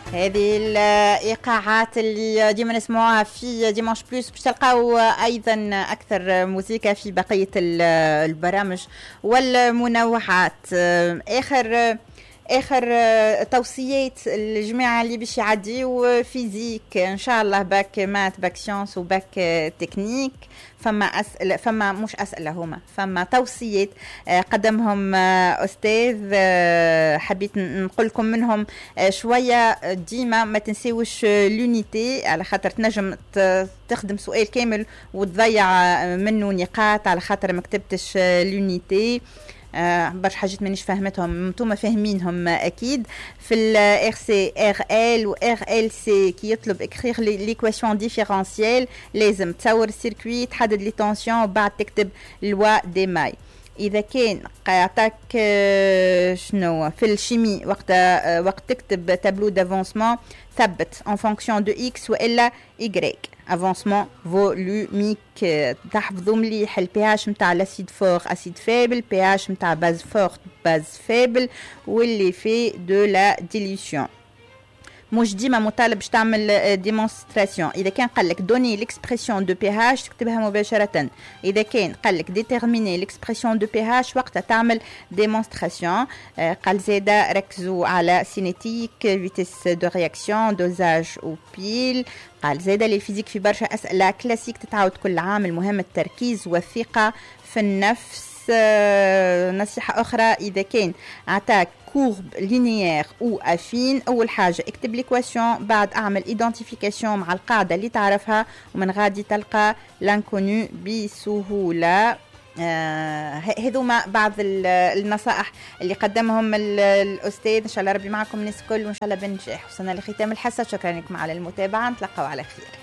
هذه الإيقاعات اللي ديما نسمعوها في ديمانش بلوس باش تلقاو أيضا أكثر موسيقى في بقية البرامج والمنوعات. آخر توصيات الجماعة اللي باش يعديو فيزيك إن شاء الله، باك مات باك سيونس وباك تكنيك، فما أسئلة، فما مش أسئلة، هما فما توصيات قدمهم أستاذ، حبيت نقول لكم منهم شوية. ديما ما تنسيوش لونيتي، على خاطر تنجم تخدم سؤال كامل وتضيع منه نقاط على خاطر ما كتبتش لونيتي. برشا حاجات مانيش فاهمتهم، نتوما فاهمينهم اكيد. في ال RCRL و RLC كي يطلب اكريغ ليكواسيون ديفيرونسيال لازم تصور السيركوي، تحدد لي طونسيون وبعد تكتب لوا دي ماي. اذا كان قاعدك شنو في الشيمي وقت تكتب تابلو دافونسمون ثبت en fonction de x والا y. افونسمون فولوميك تحفظوا مليح البي اتش نتاع الاسيد فور اسيد فابل، بي اتش نتاع باز فورت باز فابل، واللي في دو لا ديليسيون. مش ديما مطالب باش تعمل ديمونستراسيون. اذا كان قالك دوني ليكسبرسيون دو بي اتش تكتبها مباشره، اذا كان قالك ديتيرميني ليكسبرسيون دو بي اتش وقتها تعمل ديمونستراسيون. قال زاده ركزوا على سينيتيك، فيتيس دو رياكسيون، دوزاج وبيل. قال زاده للفيزيك في برشا اسئله كلاسيك تتعاود كل عام، المهم التركيز والثقه في النفس. نصيحة أخرى، إذا كان عطاك كورب لينيير أو أفين، أول حاجة اكتب ليكواسيون، بعد أعمل إيدنتيفيكاسيون مع القاعدة اللي تعرفها، ومن غادي تلقى لانكونو بسهولة. هذوما بعض النصائح اللي قدمهم الأستاذ. إن شاء الله ربي معكم الناس كل، وإن شاء الله بنجاح. وصلنا لختام الحصة، شكرا لكم على المتابعة، نتلقوا على خير.